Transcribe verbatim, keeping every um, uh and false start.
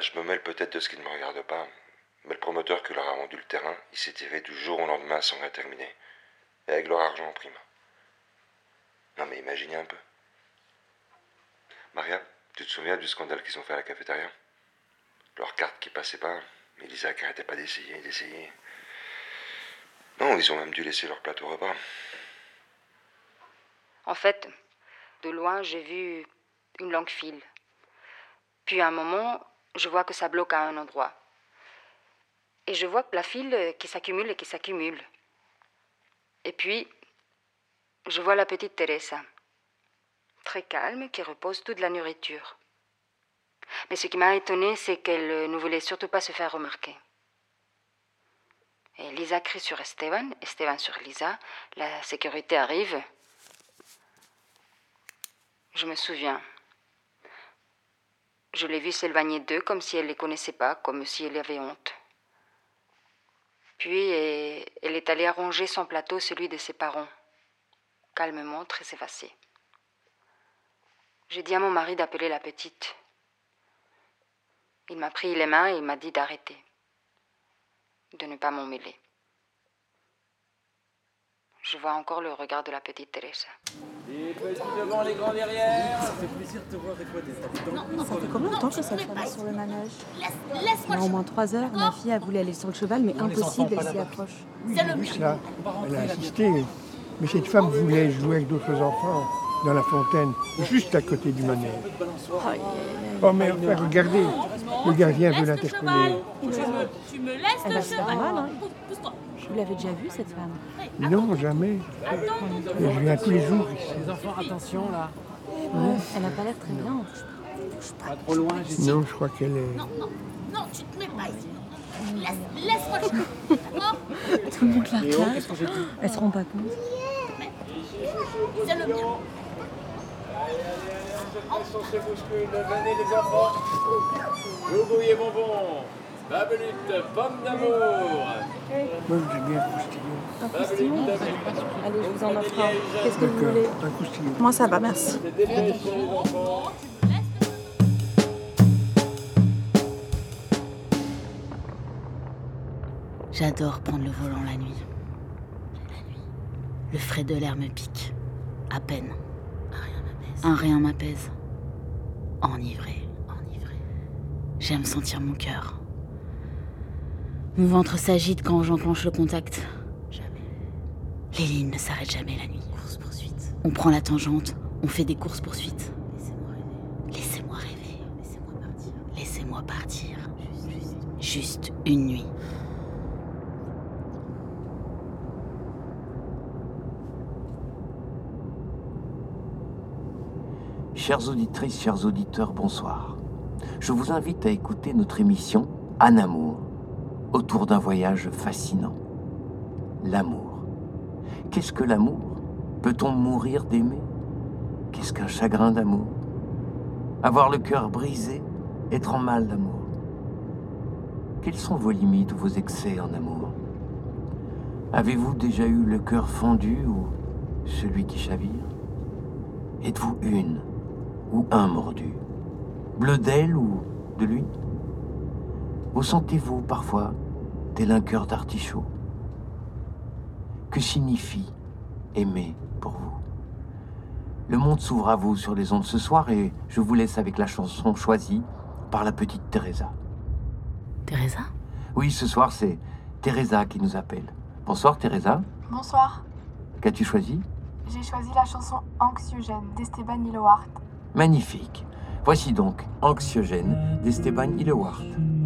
je me mêle peut-être de ce qui ne me regarde pas, mais le promoteur qui leur a vendu le terrain, il s'est tiré du jour au lendemain sans rien terminer. Et avec leur argent en prime. Non mais imaginez un peu. Maria, tu te souviens du scandale qu'ils ont fait à la cafétéria? Leur carte qui passait pas, mais Lisa qui arrêtait pas d'essayer, d'essayer. Non, ils ont même dû laisser leur plateau repas. En fait, de loin, j'ai vu une longue file. Puis à un moment, je vois que ça bloque à un endroit. Et je vois que la file qui s'accumule et qui s'accumule. Et puis, je vois la petite Teresa, très calme, qui repose toute la nourriture. Mais ce qui m'a étonnée, c'est qu'elle ne voulait surtout pas se faire remarquer. Et Lisa crie sur Esteban, Esteban sur Lisa, la sécurité arrive. Je me souviens. Je l'ai vue s'éloigner d'eux comme si elle ne les connaissait pas, comme si elle avait honte. Puis elle est allée arranger son plateau, celui de ses parents, calmement, très effacée. J'ai dit à mon mari d'appeler la petite. Il m'a pris les mains et il m'a dit d'arrêter, de ne pas m'en mêler. Je vois encore le regard de la petite Teresa. Les petits devant, les grands derrière. Ça fait plaisir de te voir avec toi. Ça fait combien de temps que cette femme est sur le manège? Il y a au moins trois heures. Ma fille a voulu aller sur le cheval, mais impossible, elle s'y approche. Oui, j'ai vu cela. Elle a assisté. Mais cette femme voulait jouer avec d'autres enfants dans la fontaine, juste à côté du manège. Oh, mais enfin, regardez, le gardien veut l'interpeller. Tu me laisses Elle le va se faire cheval. mal, hein. Pousse-toi. Vous l'avez déjà vue, cette femme? Non, jamais. Mais je viens tous les jours ici. Les enfants, attention là. Ouais, elle n'a pas l'air très bien. Pas trop loin, j'ai Non, je crois qu'elle est... Non, non, non, tu te mets pas ici. Laisse, laisse-moi le cheval. D'accord? Tout le monde la Léo, regarde. qu'est-ce que j'ai dit? Elles se rendent pas compte. C'est le mien. Attention, se bouscule. Venez les enfants. Gougouille et bonbons. Babelute, pomme d'amour. Moi, j'aime bien un croustillon. Un croustillon? Allez, je vous en offre un. Qu'est-ce que vous D'accord, voulez? un croustillon. Moi, ça va, merci. C'est dépêchez les enfants. J'adore prendre le volant la nuit. La nuit. Le frais de l'air me pique. À peine. Un rien m'apaise. Un rien m'apaise. Enivré. Enivré. J'aime sentir mon cœur. Mon ventre s'agite quand j'enclenche le contact. Jamais. Les lignes ne s'arrêtent jamais la nuit. Course-poursuite. On prend la tangente, on fait des courses-poursuites. Laissez-moi rêver. Laissez-moi rêver. Laissez-moi partir. Laissez-moi partir. Juste, juste. Juste une nuit. Chères auditrices, chers auditeurs, bonsoir. Je vous invite à écouter notre émission « En amour », autour d'un voyage fascinant. L'amour. Qu'est-ce que l'amour? Peut-on mourir d'aimer? Qu'est-ce qu'un chagrin d'amour? Avoir le cœur brisé, être en mal d'amour. Quelles sont vos limites ou vos excès en amour? Avez-vous déjà eu le cœur fendu ou celui qui chavire? Êtes-vous une ou un mordu? Bleu d'elle ou de lui? Vous sentez-vous parfois tel un cœur d'artichaut? Que signifie aimer pour vous? Le monde s'ouvre à vous sur les ondes ce soir et je vous laisse avec la chanson choisie par la petite Teresa. Teresa? Oui, ce soir c'est Teresa qui nous appelle. Bonsoir Teresa. Bonsoir. Qu'as-tu choisi? J'ai choisi la chanson Anxiogène d'Esteban Iloart. Magnifique. Voici donc Anxiogène d'Esteban Iloart.